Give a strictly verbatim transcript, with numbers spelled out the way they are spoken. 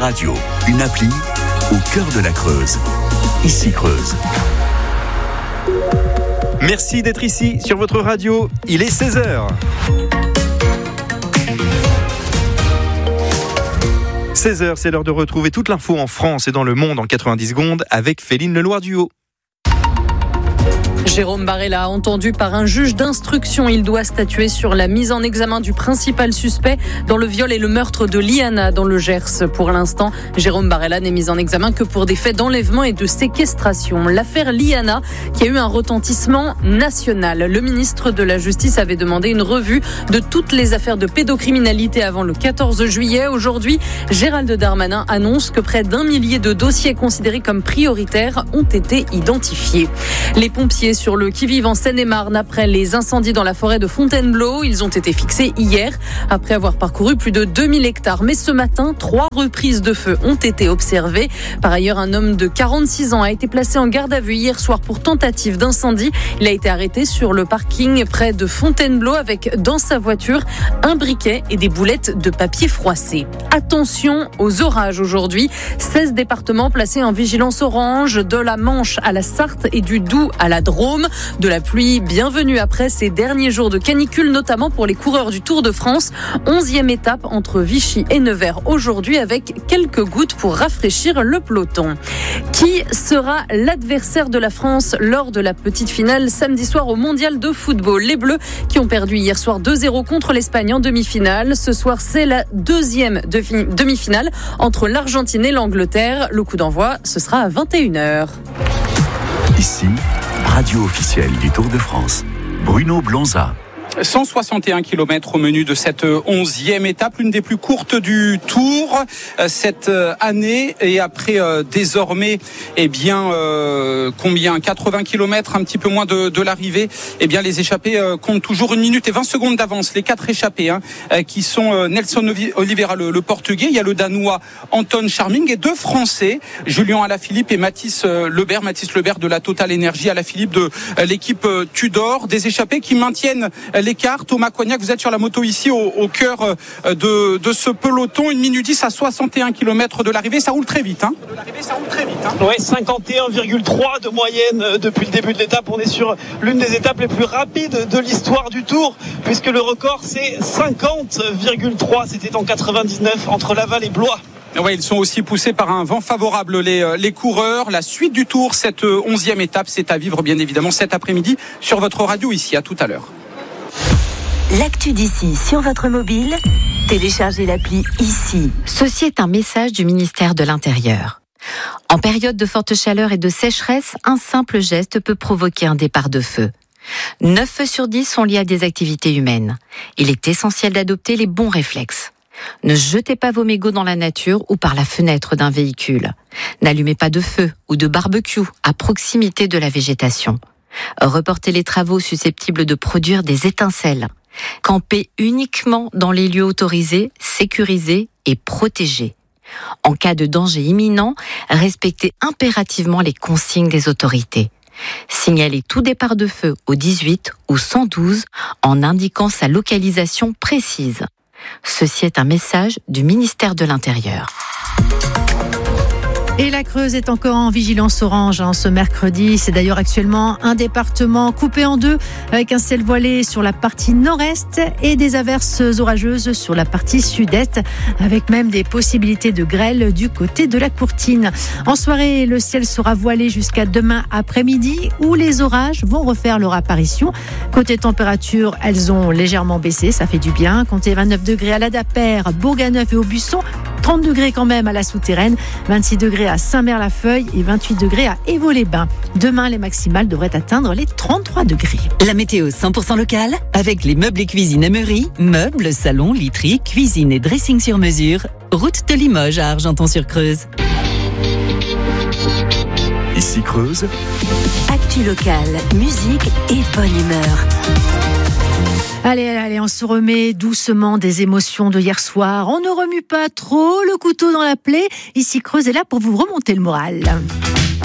radio, une appli au cœur de la Creuse. Ici Creuse. Merci d'être ici sur votre radio. Il est seize heures. seize heures, c'est l'heure de retrouver toute l'info en France et dans le monde en quatre-vingt-dix secondes avec Féline Leloir-Duhaut. Jérôme Barella, entendu par un juge d'instruction, il doit statuer sur la mise en examen du principal suspect dans le viol et le meurtre de Liana dans le Gers. Pour l'instant, Jérôme Barella n'est mis en examen que pour des faits d'enlèvement et de séquestration. L'affaire Liana qui a eu un retentissement national. Le ministre de la Justice avait demandé une revue de toutes les affaires de pédocriminalité avant le quatorze juillet. Aujourd'hui, Gérald Darmanin annonce que près d'un millier de dossiers considérés comme prioritaires ont été identifiés. Les pompiers sur le qui-vive en Seine-et-Marne après les incendies dans la forêt de Fontainebleau. Ils ont été fixés hier après avoir parcouru plus de deux mille hectares. Mais ce matin, trois reprises de feu ont été observées. Par ailleurs, un homme de quarante-six ans a été placé en garde à vue hier soir pour tentative d'incendie. Il a été arrêté sur le parking près de Fontainebleau avec dans sa voiture un briquet et des boulettes de papier froissé. Attention aux orages aujourd'hui. seize départements placés en vigilance orange, de la Manche à la Sarthe et du Doubs à la Drôme. De la pluie bienvenue après ces derniers jours de canicule, notamment pour les coureurs du Tour de France. onzième étape entre Vichy et Nevers aujourd'hui avec quelques gouttes pour rafraîchir le peloton. Qui sera l'adversaire de la France lors de la petite finale samedi soir au Mondial de football? Les Bleus qui ont perdu hier soir deux zéro contre l'Espagne en demi-finale. Ce soir, c'est la deuxième demi-finale entre l'Argentine et l'Angleterre. Le coup d'envoi, ce sera à vingt et une heures. Ici, radio officielle du Tour de France. Bruno Blonza. cent soixante et un kilomètres au menu de cette onzième étape, l'une des plus courtes du Tour cette année. Et après euh, désormais, eh bien, euh, combien quatre-vingts kilomètres, un petit peu moins de, de l'arrivée. Eh bien, les échappés euh, comptent toujours une minute et vingt secondes d'avance. Les quatre échappés, hein, euh, qui sont euh, Nelson Oliveira, le, le Portugais. Il y a le Danois Anton Charming et deux Français, Julien Alaphilippe et Mathis euh, Lebert. Mathis Lebert de la Total Energy, Alaphilippe de euh, l'équipe euh, Tudor. Des échappés qui maintiennent euh, l'écart. Thomas Coignac, vous êtes sur la moto ici au, au cœur de, de ce peloton. Une minute dix à soixante et un kilomètres de l'arrivée. Ça roule très vite. Hein. De l'arrivée, ça roule très vite. Hein. Oui, cinquante et un virgule trois de moyenne depuis le début de l'étape. On est sur l'une des étapes les plus rapides de l'histoire du Tour, puisque le record, c'est cinquante virgule trois. C'était en quatre-vingt-dix-neuf entre Laval et Blois. Ouais, ils sont aussi poussés par un vent favorable, les, les coureurs. La suite du Tour, cette onzième étape, c'est à vivre bien évidemment cet après-midi sur votre radio ici. À tout à l'heure. L'actu d'ici sur votre mobile, téléchargez l'appli ici. Ceci est un message du ministère de l'Intérieur. En période de forte chaleur et de sécheresse, un simple geste peut provoquer un départ de feu. neuf feux sur dix sont liés à des activités humaines. Il est essentiel d'adopter les bons réflexes. Ne jetez pas vos mégots dans la nature ou par la fenêtre d'un véhicule. N'allumez pas de feu ou de barbecue à proximité de la végétation. Reportez les travaux susceptibles de produire des étincelles. Campez uniquement dans les lieux autorisés, sécurisés et protégés. En cas de danger imminent, respectez impérativement les consignes des autorités. Signalez tout départ de feu au dix-huit ou cent douze en indiquant sa localisation précise. Ceci est un message du ministère de l'Intérieur. Et la Creuse est encore en vigilance orange hein, ce mercredi. C'est d'ailleurs actuellement un département coupé en deux avec un ciel voilé sur la partie nord-est et des averses orageuses sur la partie sud-est avec même des possibilités de grêle du côté de la Courtine. En soirée, le ciel sera voilé jusqu'à demain après-midi où les orages vont refaire leur apparition. Côté température, elles ont légèrement baissé, ça fait du bien. Comptez vingt-neuf degrés à la Dapère, Bourganeuf et Aubusson. trente degrés quand même à la Souterraine, vingt-six degrés à Saint-Mer-la-Feuille et vingt-huit degrés à Évaux-les-Bains. Demain, les maximales devraient atteindre les trente-trois degrés. La météo cent pour cent locale avec les meubles et cuisine Emery, meubles, salons, literie, cuisine et dressing sur mesure. Route de Limoges à Argenton-sur-Creuse. Ici Creuse. Actu locale, musique et bonne humeur. Allez, allez, allez, on se remet doucement des émotions de hier soir. On ne remue pas trop le couteau dans la plaie. Ici Creuse est là pour vous remonter le moral.